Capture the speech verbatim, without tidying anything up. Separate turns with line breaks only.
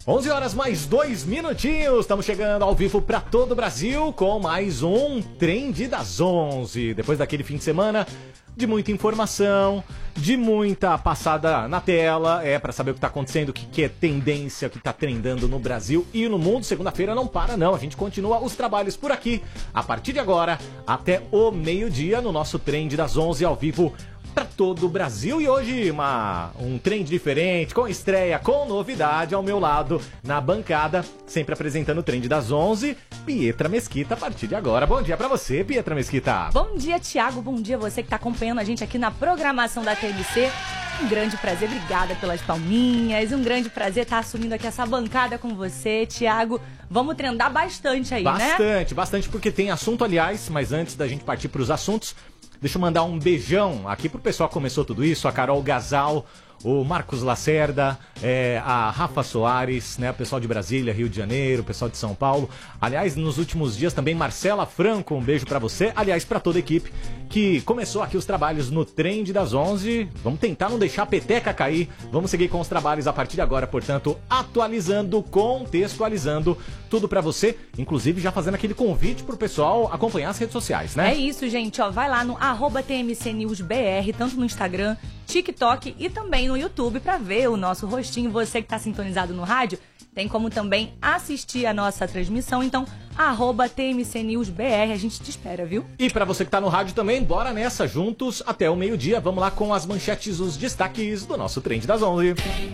onze horas mais dois minutinhos, estamos chegando ao vivo para todo o Brasil com mais um Trend das onze. Depois daquele fim de semana de muita informação, de muita passada na tela, é para saber o que está acontecendo, o que, que é tendência, o que está trendando no Brasil e no mundo. Segunda-feira não para não, a gente continua os trabalhos por aqui, a partir de agora até o meio-dia no nosso Trend das onze ao vivo para todo o Brasil. E hoje uma, um trend diferente, com estreia, com novidade ao meu lado na bancada, sempre apresentando o Trend das onze, Pietra Mesquita, a partir de agora. Bom dia para você, Pietra Mesquita.
Bom dia, Thiago, bom dia você que tá acompanhando a gente aqui na programação da T N C. Um grande prazer, obrigada pelas palminhas, um grande prazer estar assumindo aqui essa bancada com você, Thiago. Vamos trendar bastante aí,
bastante,
né?
Bastante, bastante, porque tem assunto, aliás, mas antes da gente partir para os assuntos, deixa eu mandar um beijão aqui pro pessoal que começou tudo isso, a Carol Gasal, o Marcos Lacerda, é, a Rafa Soares, né, o pessoal de Brasília, Rio de Janeiro, o pessoal de São Paulo. Aliás, nos últimos dias também Marcela Franco, um beijo pra você. Aliás, pra toda a equipe que começou aqui os trabalhos no Trend das onze. Vamos tentar não deixar a peteca cair. Vamos seguir com os trabalhos a partir de agora, portanto, atualizando, contextualizando tudo pra você. Inclusive, já fazendo aquele convite pro pessoal acompanhar as redes sociais, né?
É isso, gente, ó, vai lá no arroba T M C News B R, tanto no Instagram, TikTok e também no YouTube pra ver o nosso rostinho. Você que tá sintonizado no rádio, tem como também assistir a nossa transmissão. Então, arroba T M C News B R, a gente te espera, viu?
E pra você que tá no rádio também, bora nessa juntos até o meio-dia. Vamos lá com as manchetes, os destaques do nosso Trend das onze.